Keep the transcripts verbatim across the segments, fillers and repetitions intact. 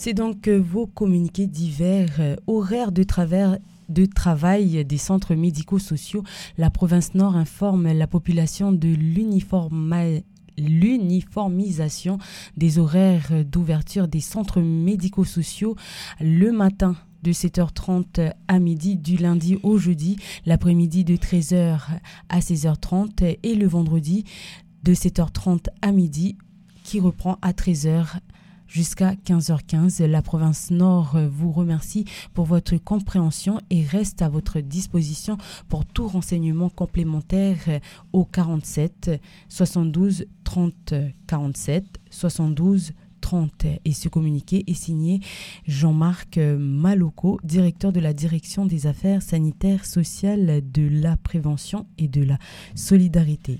C'est donc euh, vos communiqués divers, euh, horaires de travers de travail des centres médico-sociaux. La province Nord informe la population de l'uniforma- l'uniformisation des horaires d'ouverture des centres médico-sociaux le matin de sept heures trente à midi du lundi au jeudi, l'après-midi de treize heures à seize heures trente et le vendredi de sept heures trente à midi qui reprend à treize heures jusqu'à quinze heures quinze. La province Nord vous remercie pour votre compréhension et reste à votre disposition pour tout renseignement complémentaire au quarante-sept soixante-douze trente quarante-sept soixante-douze trente. Et ce communiqué est signé Jean-Marc Maloko, directeur de la Direction des Affaires sanitaires, sociales, de la prévention et de la solidarité.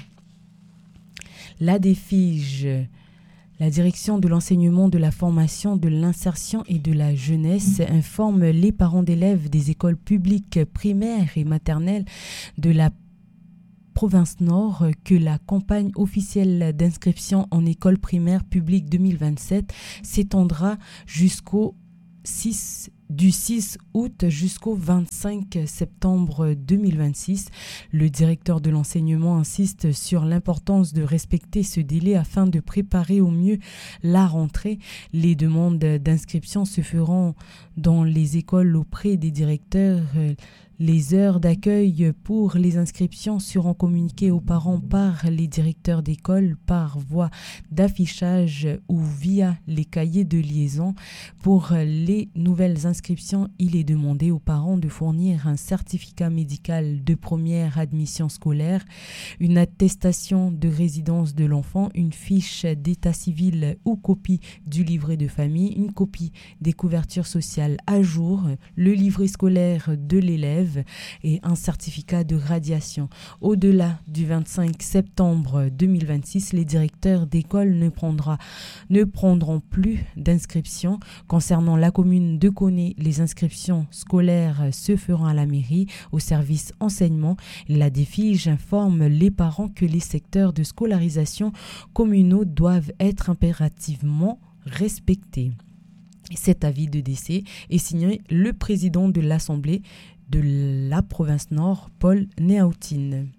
La DEFIGE, la Direction de l'enseignement, de la formation, de l'insertion et de la jeunesse, informe les parents d'élèves des écoles publiques primaires et maternelles de la province Nord que la campagne officielle d'inscription en école primaire publique deux mille vingt-sept s'étendra jusqu'au six du six août jusqu'au vingt-cinq septembre deux mille vingt-six. Le directeur de l'enseignement insiste sur l'importance de respecter ce délai afin de préparer au mieux la rentrée. Les demandes d'inscription se feront dans les écoles auprès des directeurs. Les heures d'accueil pour les inscriptions seront communiquées aux parents par les directeurs d'école par voie d'affichage ou via les cahiers de liaison. Pour les nouvelles inscriptions, il est demandé aux parents de fournir un certificat médical de première admission scolaire, une attestation de résidence de l'enfant, une fiche d'état civil ou copie du livret de famille, une copie des couvertures sociales à jour, le livret scolaire de l'élève et un certificat de radiation. Au-delà du vingt-cinq septembre deux mille vingt-six, les directeurs d'école ne, prendra, ne prendront plus d'inscriptions. Concernant la commune de Koné, les inscriptions scolaires se feront à la mairie, au service enseignement. La DEFIGE informe les parents que les secteurs de scolarisation communaux doivent être impérativement respectés. Cet avis de décès est signé le président de l'Assemblée de la province Nord, Paul Néautine.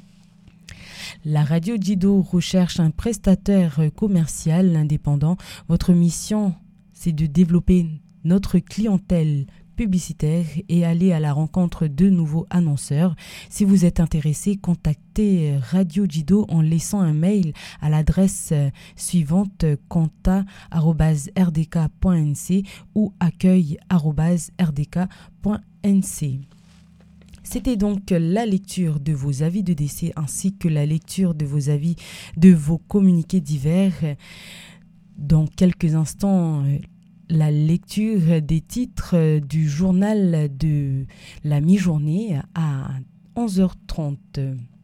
La radio Dido recherche un prestataire commercial indépendant. Votre mission, c'est de développer notre clientèle publicitaire et aller à la rencontre de nouveaux annonceurs. Si vous êtes intéressé, contactez Radio Dido en laissant un mail à l'adresse suivante contact arobase r d k point n c ou accueil arobase r d k point n c. C'était donc la lecture de vos avis de décès ainsi que la lecture de vos avis de vos communiqués divers. Dans quelques instants, la lecture des titres du journal de la mi-journée à onze heures trente.